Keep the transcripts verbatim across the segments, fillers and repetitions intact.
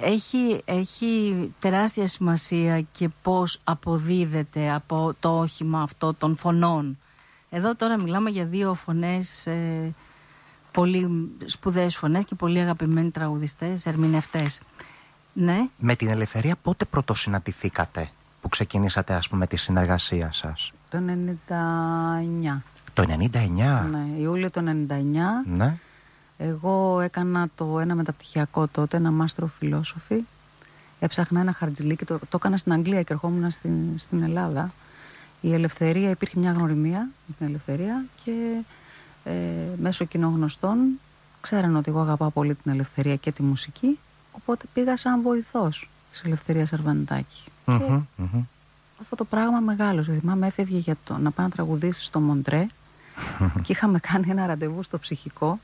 έχει, έχει τεράστια σημασία και πώς αποδίδεται από το όχημα αυτό των φωνών. Εδώ τώρα μιλάμε για δύο φωνές, ε, πολύ σπουδαίες φωνές και πολύ αγαπημένοι τραγουδιστές, ερμηνευτές. Ναι. Με την Ελευθερία πότε πρωτοσυναντηθήκατε, που ξεκινήσατε ας πούμε τη συνεργασία σας? Το ενενήντα εννιά. Το ενενήντα εννιά. Ναι, Ιούλιο το ενενήντα εννιά. Ναι. Εγώ έκανα το ένα μεταπτυχιακό τότε, ένα Master of Philosophy. Έψαχνα ένα χαρτζιλίκι, το, το έκανα στην Αγγλία και ερχόμουν στην, στην Ελλάδα. Η Ελευθερία, υπήρχε μια γνωριμία με την Ελευθερία και ε, μέσω κοινών γνωστών ξέραν ότι εγώ αγαπάω πολύ την Ελευθερία και τη μουσική, οπότε πήγα σαν βοηθός της Ελευθερίας Αρβανιτάκη. Mm-hmm, και mm-hmm. αυτό το πράγμα μεγάλωσε. Θυμάμαι, έφευγε για το, να πάει να τραγουδήσει στο Μοντρέ και είχαμε κάνει ένα ραντεβού στο Ψυχικό.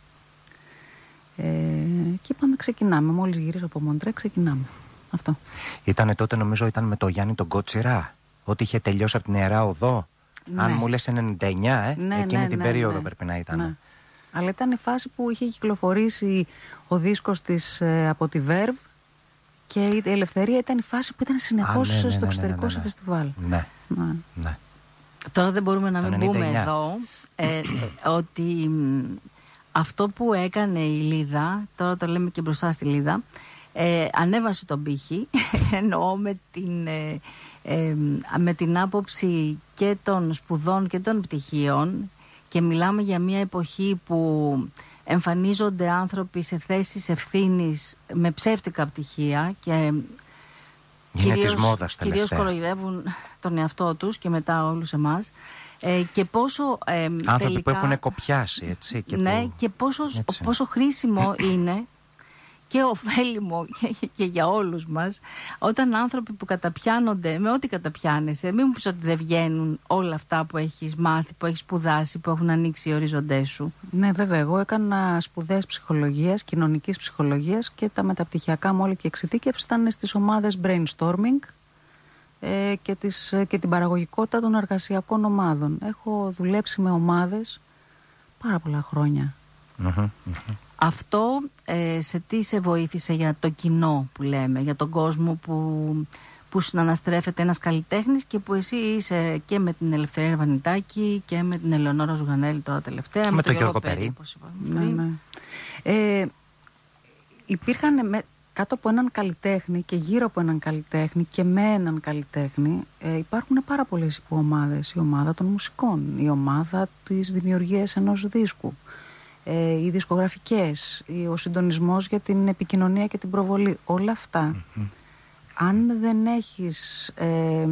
Ε, και είπαμε ξεκινάμε. Μόλις γυρίσω από Μοντρέ, ξεκινάμε. Αυτό. Ήτανε τότε, νομίζω, ήταν με το Γιάννη τον Κότσιρα, ότι είχε τελειώσει από την Ιερά Οδό. Ναι. Αν μου λες ενενήντα εννιά, ε, ναι, εκείνη ναι, την ναι, περίοδο ναι. πρέπει να ήταν. Ναι. Αλλά ήταν η φάση που είχε κυκλοφορήσει ο δίσκος της ε, από τη Verve και η Ελευθερία ήταν η φάση που ήταν συνεχώς Α, ναι, ναι, στο ναι, εξωτερικό ναι, ναι, ναι. σε φεστιβάλ. Ναι, Ναι. ναι. Τώρα δεν μπορούμε να μην ενενήντα εννιά. πούμε εδώ ε, ότι μ, αυτό που έκανε η Λίδα, τώρα το λέμε και μπροστά στη Λίδα, ε, ανέβασε τον πύχη, εννοώ με την, ε, ε, με την άποψη και των σπουδών και των πτυχίων, και μιλάμε για μια εποχή που εμφανίζονται άνθρωποι σε θέσεις ευθύνης με ψεύτικα πτυχία και Είναι κυρίως, της μόδας κυρίως τελευταία. κοροϊδεύουν τον εαυτό τους και μετά όλους εμάς. Ε, και πόσο ε, Άνθρωποι τελικά, που έχουν κοπιάσει, έτσι. Και ναι, που... και πόσο, έτσι. πόσο χρήσιμο είναι και ωφέλιμο και, και για όλους μας όταν άνθρωποι που καταπιάνονται με ό,τι καταπιάνεσαι, μην μου πεις ότι δεν βγαίνουν όλα αυτά που έχεις μάθει, που έχεις σπουδάσει, που έχουν ανοίξει οι οριζοντές σου. Ναι, βέβαια. Εγώ έκανα σπουδές ψυχολογίας, κοινωνικής ψυχολογίας και τα μεταπτυχιακά μου όλη και εξειδίκευση ήταν στις ομάδες brainstorming ε, και, τις, και την παραγωγικότητα των εργασιακών ομάδων. Έχω δουλέψει με ομάδες πάρα πολλά χρόνια. Mm-hmm, mm-hmm. Αυτό ε, σε τι σε βοήθησε για το κοινό που λέμε, για τον κόσμο που, που συναναστρέφεται ένας καλλιτέχνης και που εσύ είσαι και με την Ελευθερία Αρβανιτάκη και με την Ελεονόρα Ζουγανέλη τώρα τελευταία, με, με τον τον Γιώργο Περί. όπως είπαμε Ναι, πριν. ναι. Ε, υπήρχαν με, κάτω από έναν καλλιτέχνη και γύρω από έναν καλλιτέχνη και με έναν καλλιτέχνη ε, υπάρχουν πάρα πολλές υποομάδες. Η ομάδα των μουσικών, η ομάδα της δημιουργίας ενός δίσκου, ε, οι δισκογραφικές, ο συντονισμός για την επικοινωνία και την προβολή. Όλα αυτά, mm-hmm. αν δεν έχεις ε,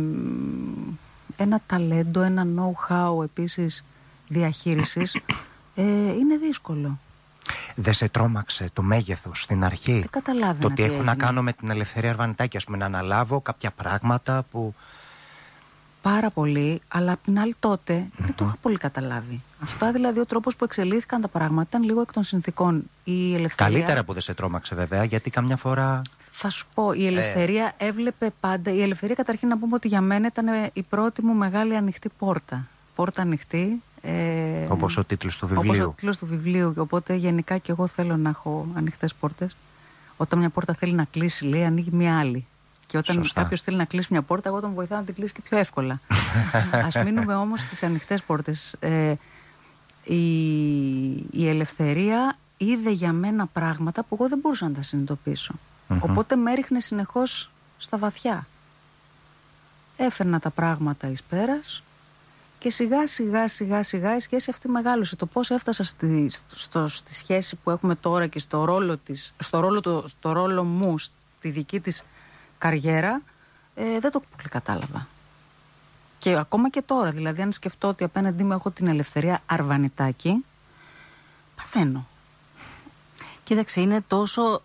ένα ταλέντο, ένα know-how επίσης διαχείρισης, ε, είναι δύσκολο. Δεν σε τρόμαξε το μέγεθος στην αρχή? Δεν καταλάβαινα. Το ότι τι έχω έγινε. να κάνω με την Ελευθερία Αρβανιτάκη, ας πούμε, να αναλάβω κάποια πράγματα που... Πάρα πολύ, αλλά απ' την άλλη τότε mm-hmm. δεν το είχα πολύ καταλάβει. Αυτά δηλαδή ο τρόπος που εξελίχθηκαν τα πράγματα ήταν λίγο εκ των συνθήκων. Η Ελευθερία... Καλύτερα που δεν σε τρόμαξε βέβαια, γιατί καμιά φορά... Θα σου πω, η Ελευθερία ε... έβλεπε πάντα... Η Ελευθερία καταρχήν να πούμε ότι για μένα ήταν η πρώτη μου μεγάλη ανοιχτή πόρτα. Πόρτα ανοιχτή. Ε... Όπως ο τίτλος του βιβλίου. Όπως ο τίτλος του βιβλίου. Οπότε γενικά και εγώ θέλω να έχω ανοιχτές πόρτες. Όταν μια πόρτα θέλει να κλείσει, λέει, ανοίγει μια άλλη. Και όταν κάποιος θέλει να κλείσει μια πόρτα, εγώ τον βοηθάω να την κλείσει και πιο εύκολα. Ας μείνουμε όμως στις ανοιχτές πόρτες. Ε, η, η Ελευθερία είδε για μένα πράγματα που εγώ δεν μπορούσα να τα συνειδητοποιήσω. Mm-hmm. Οπότε με έριχνε συνεχώς στα βαθιά. Έφερνα τα πράγματα εις πέρας και σιγά σιγά σιγά σιγά η σχέση αυτή μεγάλωσε. Το πώς έφτασα στη, στο, στη σχέση που έχουμε τώρα και στο ρόλο, της, στο ρόλο, το, στο ρόλο μου, στη δική της καριέρα, ε, δεν το πολύ κατάλαβα. Και ακόμα και τώρα, δηλαδή αν σκεφτώ ότι απέναντί μου έχω την Ελευθερία Αρβανιτάκη, παθαίνω. Κοίταξε, είναι τόσο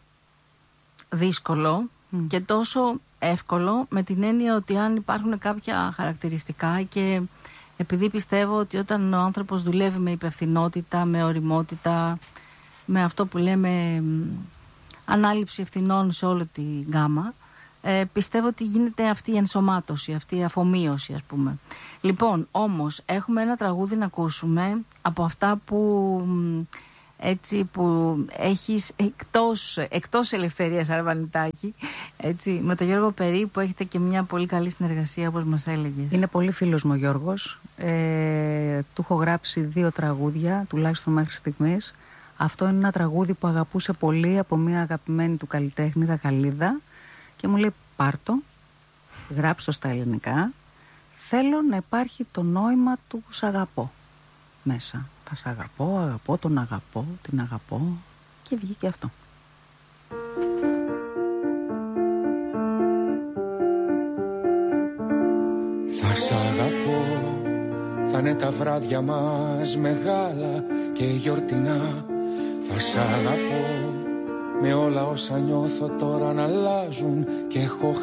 δύσκολο mm. και τόσο εύκολο, με την έννοια ότι αν υπάρχουν κάποια χαρακτηριστικά, και επειδή πιστεύω ότι όταν ο άνθρωπος δουλεύει με υπευθυνότητα, με ωριμότητα, με αυτό που λέμε ανάληψη ευθυνών σε όλη τη γκάμα, Ε, πιστεύω ότι γίνεται αυτή η ενσωμάτωση, αυτή η αφομοίωση, ας πούμε. Λοιπόν, όμως έχουμε ένα τραγούδι να ακούσουμε από αυτά που έτσι, που έχεις εκτός, εκτός ελευθερίας Αρβανιτάκη, έτσι, με τον Γιώργο Περί, που έχετε και μια πολύ καλή συνεργασία, όπως μας έλεγες. Είναι πολύ φίλος μου ο Γιώργος. Ε, του έχω γράψει δύο τραγούδια, τουλάχιστον μέχρι στιγμής. Αυτό είναι ένα τραγούδι που αγαπούσε πολύ από μια αγαπημένη του καλλιτέχνη, Δακαλίδα, και μου λέει πάρτο, γράψτε το στα ελληνικά. Θέλω να υπάρχει το νόημα του «σ' αγαπώ» μέσα. Θα σ' αγαπώ, αγαπώ, τον αγαπώ, την αγαπώ, και βγήκε αυτό. Θα σ' αγαπώ, θα είναι τα βράδια μας μεγάλα και γιορτινά. Θα σ' αγαπώ, με όλα όσα νιώθω τώρα να αλλάζουν και έχω